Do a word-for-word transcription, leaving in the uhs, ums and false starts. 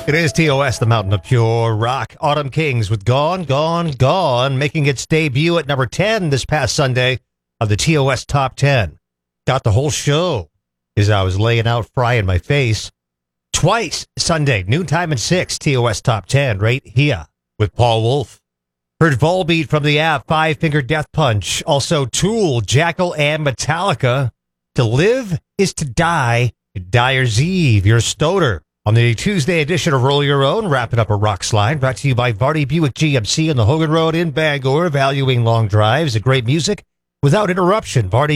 It is T O S, the Mountain of Pure Rock. Autumn Kings with Gone, Gone, Gone, making its debut at number ten this past Sunday of the T O S Top ten. Got the whole show as I was laying out fry in my face. Twice Sunday, noontime and six, T O S Top ten, right here with Paul Wolf. Heard Volbeat from the app, Five Finger Death Punch. Also Tool, Jackal, and Metallica. To Live is to Die, Dyer's Eve, your Stoner. On the Tuesday edition of Roll Your Own, wrapping up a rock slide, brought to you by Vardy Buick G M C on the Hogan Road in Bangor, valuing long drives and great music without interruption. Vardy